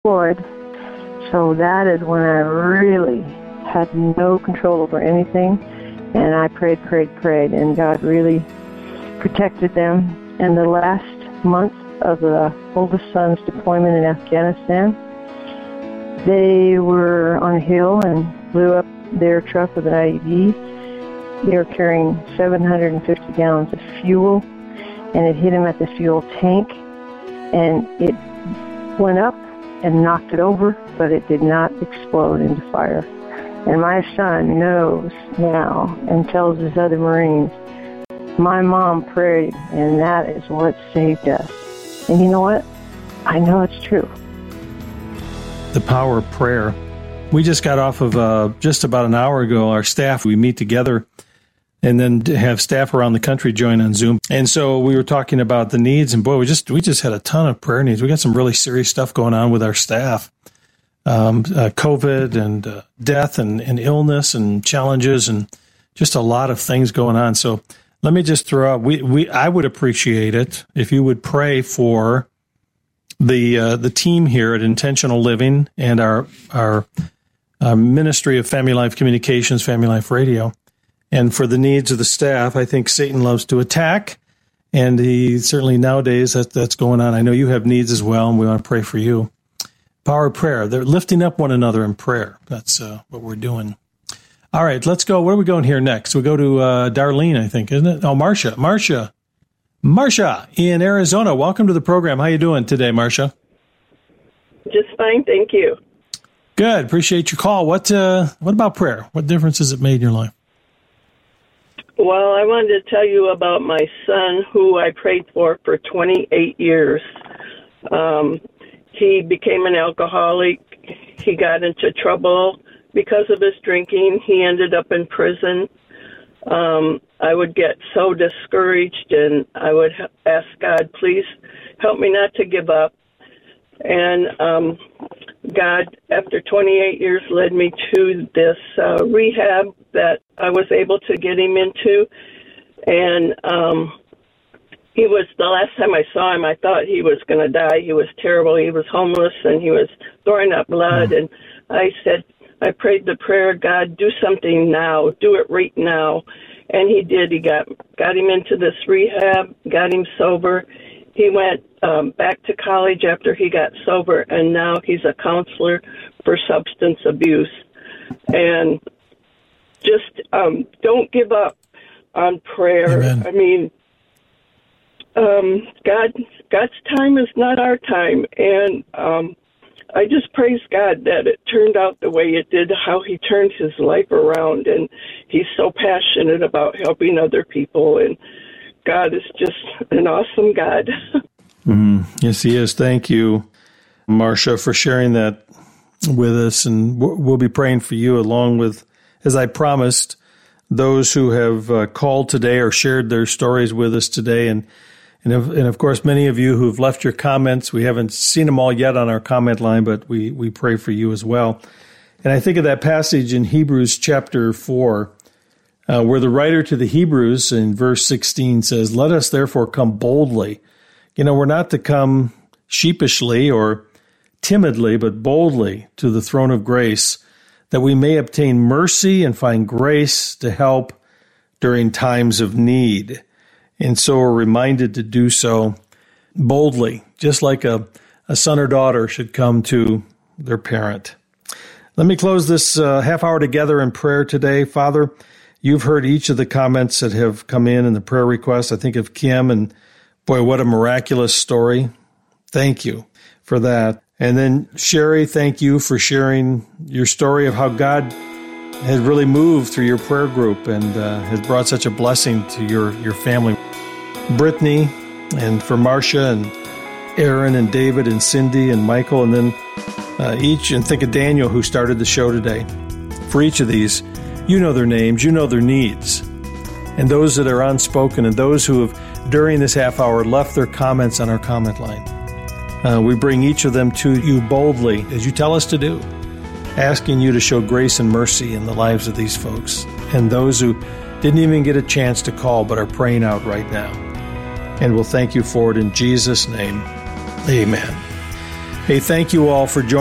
Lord. So that is when I really had no control over anything. And I prayed, and God really protected them. And the last month of the oldest son's deployment in Afghanistan, they were on a hill and blew up their truck with an IED. They were carrying 750 gallons of fuel, and it hit him at the fuel tank, and it went up and knocked it over, but it did not explode into fire. And my son knows now and tells his other Marines, my mom prayed, and that is what saved us. And you know what? I know it's true. The power of prayer. We just got off of just about an hour ago, our staff, we meet together and then have staff around the country join on Zoom. And so we were talking about the needs, and boy, we just had a ton of prayer needs. We got some really serious stuff going on with our staff. COVID and death and illness and challenges and just a lot of things going on. So let me just throw out, I would appreciate it if you would pray for the team here at Intentional Living and our Ministry of Family Life Communications, Family Life Radio, and for the needs of the staff. I think Satan loves to attack, and he certainly nowadays that's going on. I know you have needs as well, and we want to pray for you. Power of prayer. They're lifting up one another in prayer. That's what we're doing. All right, let's go. Where are we going here next? We go to Darlene, I think, isn't it? Oh, Marcia in Arizona. Welcome to the program. How you doing today, Marcia? Just fine, thank you. Good. Appreciate your call. What about prayer? What difference has it made in your life? Well, I wanted to tell you about my son, who I prayed for 28 years. He became an alcoholic. He got into trouble because of his drinking. He ended up in prison. I would get so discouraged, and I would ask God, please help me not to give up. And God, after 28 years, led me to this rehab that I was able to get him into. And he was, the last time I saw him, I thought he was going to die. He was terrible. He was homeless, and he was throwing up blood. And I prayed the prayer, God, do something now. Do it right now. And he did. He got him into this rehab, got him sober. He went back to college after he got sober, and now he's a counselor for substance abuse. And just don't give up on prayer. Amen. I mean, God's time is not our time, and I just praise God that it turned out the way it did, how he turned his life around, and he's so passionate about helping other people, and God is just an awesome God. Yes, he is. Thank you, Marcia, for sharing that with us, and we'll be praying for you along with, as I promised, those who have called today or shared their stories with us today, and of course, many of you who have left your comments. We haven't seen them all yet on our comment line, but we pray for you as well. And I think of that passage in Hebrews chapter 4, where the writer to the Hebrews in verse 16 says, "Let us therefore come boldly." You know, we're not to come sheepishly or timidly, but boldly to the throne of grace, that we may obtain mercy and find grace to help during times of need. And so we're reminded to do so boldly, just like a son or daughter should come to their parent. Let me close this half hour together in prayer today. Father, you've heard each of the comments that have come in the prayer requests. I think of Kim, and boy, what a miraculous story. Thank you for that. And then Sherry, thank you for sharing your story of how God has really moved through your prayer group and has brought such a blessing to your family. Brittany, and for Marcia and Aaron and David and Cindy and Michael, and then each, and think of Daniel who started the show today. For each of these, you know their names, you know their needs, and those that are unspoken, and those who have, during this half hour, left their comments on our comment line. We bring each of them to you boldly, as you tell us to do, asking you to show grace and mercy in the lives of these folks, and those who didn't even get a chance to call but are praying out right now. And we'll thank you for it in Jesus' name. Amen. Hey, thank you all for joining